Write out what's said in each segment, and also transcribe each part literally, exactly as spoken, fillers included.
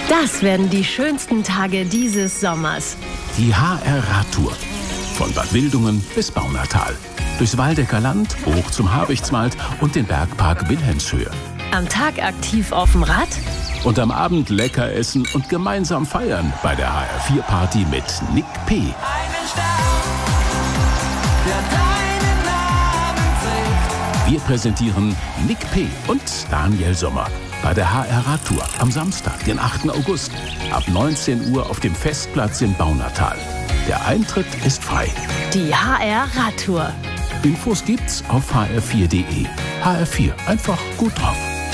Das werden die schönsten Tage dieses Sommers. Die H R-Radtour. Von Bad Wildungen bis Baunatal. Durchs Waldecker Land, hoch zum Habichtswald und den Bergpark Wilhelmshöhe. Am Tag aktiv auf dem Rad. Und am Abend lecker essen und gemeinsam feiern bei der H R vier Party mit Nick P. Einen Stern, der deinen Namen singt. Wir präsentieren Nick P. und Daniel Sommer bei der H R-Radtour am Samstag, den achten August, ab neunzehn Uhr auf dem Festplatz in Baunatal. Der Eintritt ist frei. Die H R-Radtour. Infos gibt's auf h r vier punkt de. H R vier, einfach gut drauf.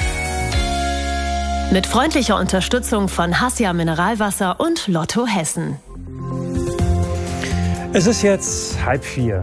Mit freundlicher Unterstützung von Hassia Mineralwasser und Lotto Hessen. Es ist jetzt halb vier.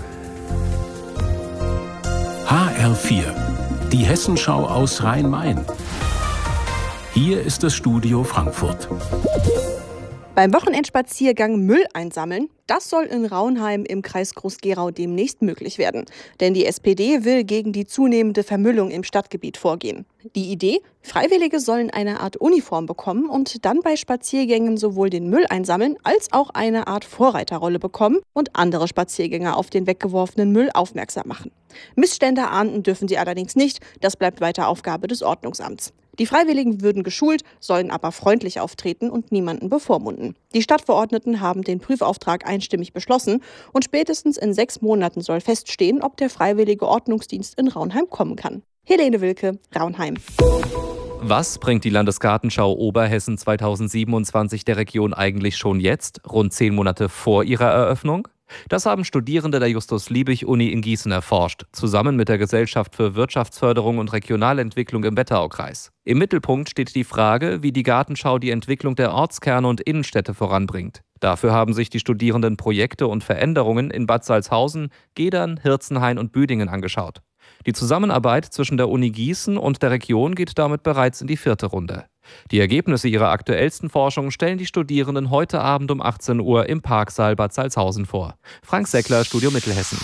H R vier, die Hessenschau aus Rhein-Main. Hier ist das Studio Frankfurt. Beim Wochenendspaziergang Müll einsammeln, das soll in Raunheim im Kreis Groß-Gerau demnächst möglich werden. Denn die S P D will gegen die zunehmende Vermüllung im Stadtgebiet vorgehen. Die Idee? Freiwillige sollen eine Art Uniform bekommen und dann bei Spaziergängen sowohl den Müll einsammeln, als auch eine Art Vorreiterrolle bekommen und andere Spaziergänger auf den weggeworfenen Müll aufmerksam machen. Missstände ahnden dürfen sie allerdings nicht, das bleibt weiter Aufgabe des Ordnungsamts. Die Freiwilligen würden geschult, sollen aber freundlich auftreten und niemanden bevormunden. Die Stadtverordneten haben den Prüfauftrag einstimmig beschlossen und spätestens in sechs Monaten soll feststehen, ob der Freiwillige Ordnungsdienst in Raunheim kommen kann. Helene Wilke, Raunheim. Was bringt die Landesgartenschau Oberhessen zweitausendsiebenundzwanzig der Region eigentlich schon jetzt, rund zehn Monate vor ihrer Eröffnung? Das haben Studierende der Justus-Liebig-Uni in Gießen erforscht, zusammen mit der Gesellschaft für Wirtschaftsförderung und Regionalentwicklung im Wetteraukreis. Im Mittelpunkt steht die Frage, wie die Gartenschau die Entwicklung der Ortskerne und Innenstädte voranbringt. Dafür haben sich die Studierenden Projekte und Veränderungen in Bad Salzhausen, Gedern, Hirzenhain und Büdingen angeschaut. Die Zusammenarbeit zwischen der Uni Gießen und der Region geht damit bereits in die vierte Runde. Die Ergebnisse ihrer aktuellsten Forschung stellen die Studierenden heute Abend um achtzehn Uhr im Parksaal Bad Salzhausen vor. Frank Seckler, Studio Mittelhessen.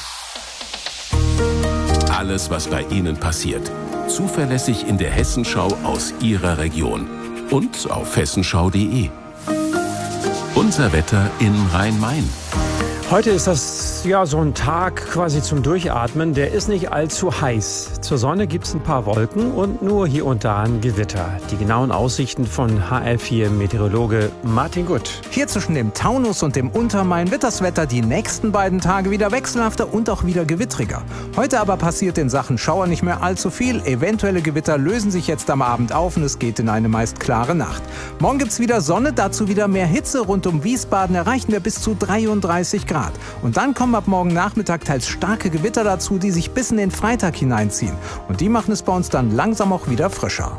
Alles, was bei Ihnen passiert. Zuverlässig in der Hessenschau aus Ihrer Region. Und auf hessenschau punkt de. Unser Wetter in Rhein-Main. Heute ist das ja so ein Tag quasi zum Durchatmen. Der ist nicht allzu heiß. Zur Sonne gibt es ein paar Wolken und nur hier und da ein Gewitter. Die genauen Aussichten von H R vier Meteorologe Martin Gutt. Hier zwischen dem Taunus und dem Untermain wird das Wetter die nächsten beiden Tage wieder wechselhafter und auch wieder gewittriger. Heute aber passiert in Sachen Schauer nicht mehr allzu viel. Eventuelle Gewitter lösen sich jetzt am Abend auf und es geht in eine meist klare Nacht. Morgen gibt's wieder Sonne, dazu wieder mehr Hitze. Rund um Wiesbaden erreichen wir bis zu dreiunddreißig Grad. Und dann kommen ab morgen Nachmittag teils starke Gewitter dazu, die sich bis in den Freitag hineinziehen. Und die machen es bei uns dann langsam auch wieder frischer.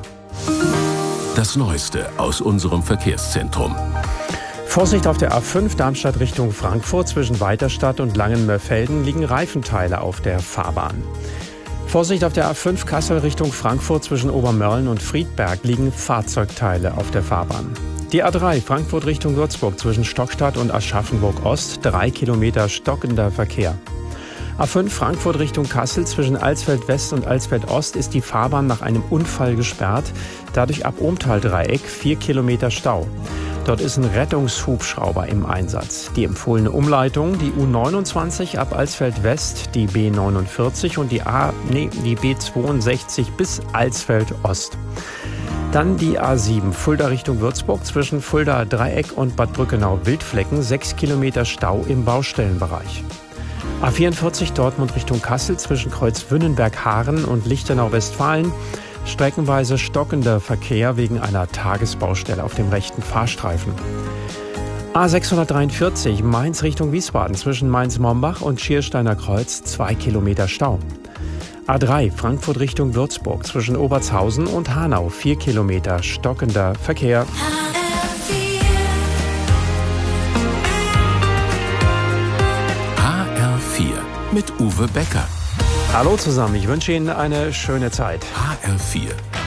Das Neueste aus unserem Verkehrszentrum. Vorsicht auf der A fünf Darmstadt Richtung Frankfurt. Zwischen Weiterstadt und Langenmörfelden liegen Reifenteile auf der Fahrbahn. Vorsicht auf der A fünf Kassel Richtung Frankfurt. Zwischen Obermörlen und Friedberg liegen Fahrzeugteile auf der Fahrbahn. Die A drei Frankfurt Richtung Würzburg zwischen Stockstadt und Aschaffenburg Ost, drei Kilometer stockender Verkehr. A fünf Frankfurt Richtung Kassel zwischen Alsfeld West und Alsfeld Ost ist die Fahrbahn nach einem Unfall gesperrt, dadurch ab Ohmtal-Dreieck vier Kilometer Stau. Dort ist ein Rettungshubschrauber im Einsatz. Die empfohlene Umleitung, die U neunundzwanzig ab Alsfeld West, die B neunundvierzig und die, A, nee, die B zweiundsechzig bis Alsfeld Ost. Dann die A sieben, Fulda Richtung Würzburg zwischen Fulda Dreieck und Bad Brückenau-Wildflecken, sechs Kilometer Stau im Baustellenbereich. A vierundvierzig Dortmund Richtung Kassel zwischen Kreuz Wünnenberg-Haaren und Lichtenau-Westfalen, streckenweise stockender Verkehr wegen einer Tagesbaustelle auf dem rechten Fahrstreifen. A sechshundertdreiundvierzig Mainz Richtung Wiesbaden zwischen Mainz-Mombach und Schiersteiner Kreuz, zwei Kilometer Stau. A drei Frankfurt Richtung Würzburg zwischen Obertshausen und Hanau, vier Kilometer stockender Verkehr. H R vier mit Uwe Becker. Hallo zusammen, ich wünsche Ihnen eine schöne Zeit. H R vier,